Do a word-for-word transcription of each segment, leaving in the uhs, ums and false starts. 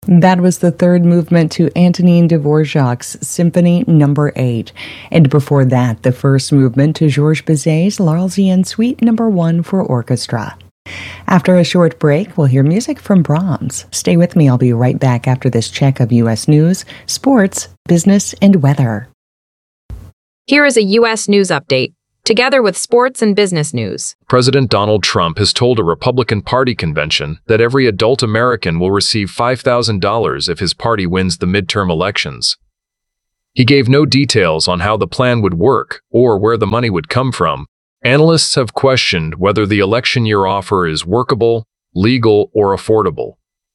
That was the third movement to Antonin Dvorak's Symphony Number eight. And before that, the first movement to Georges Bizet's L'Arlésienne Suite Number one for orchestra. After a short break, we'll hear music from Brahms. Stay with me. I'll be right back after this check of U S news, sports, business, and weather. Here is a U S news update, together with sports and business news. President Donald Trump has told a Republican Party convention that every adult American will receive five thousand dollars if his party wins the midterm elections. He gave no details on how the plan would work or where the money would come from. Analysts have questioned whether the election year offer is workable, legal, or affordable.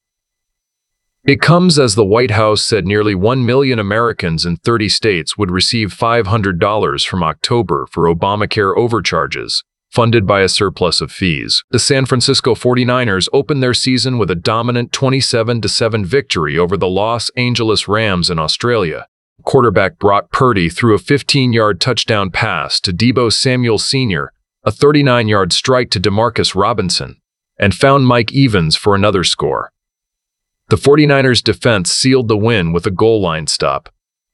It comes as the White House said nearly one million Americans in thirty states would receive five hundred dollars from October for Obamacare overcharges, funded by a surplus of fees. The San Francisco forty-niners opened their season with a dominant twenty-seven to seven victory over the Los Angeles Rams in Australia. Quarterback Brock Purdy threw a fifteen-yard touchdown pass to Deebo Samuel Senior, a thirty-nine-yard strike to Demarcus Robinson, and found Mike Evans for another score. The forty-niners defense sealed the win with a goal line stop.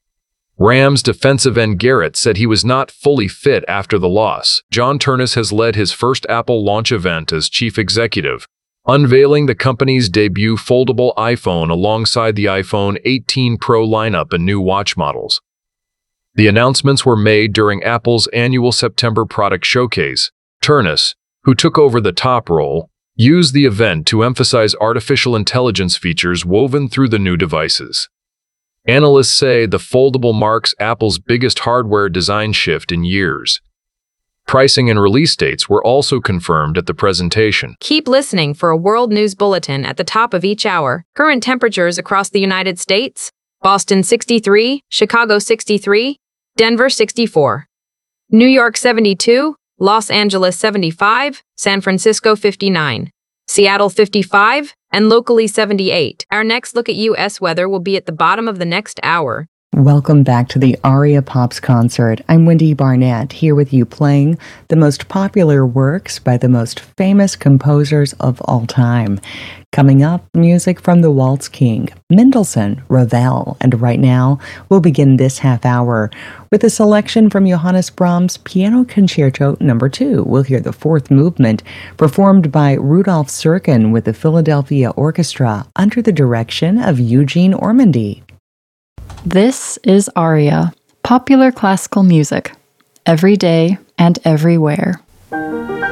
Rams defensive end Garrett said he was not fully fit after the loss. John Ternus has led his first Apple launch event as chief executive, unveiling the company's debut foldable iPhone alongside the iPhone eighteen Pro lineup and new watch models. The announcements were made during Apple's annual September product showcase. Ternus, who took over the top role, used the event to emphasize artificial intelligence features woven through the new devices. Analysts say the foldable marks Apple's biggest hardware design shift in years. Pricing and release dates were also confirmed at the presentation. Keep listening for a world news bulletin at the top of each hour. Current temperatures across the United States: Boston sixty-three, Chicago sixty-three, Denver sixty-four, New York seventy-two, Los Angeles seventy-five, San Francisco fifty-nine, Seattle fifty-five, and locally seventy-eight. Our next look at U S weather will be at the bottom of the next hour. Welcome back to the Aria Pops concert. I'm Wendy Barnett, here with you playing the most popular works by the most famous composers of all time. Coming up, music from the Waltz King, Mendelssohn, Ravel, and right now, we'll begin this half hour with a selection from Johannes Brahms' Piano Concerto Number two. We'll hear the fourth movement performed by Rudolf Serkin with the Philadelphia Orchestra under the direction of Eugene Ormandy. This is Aria, popular classical music, every day and everywhere.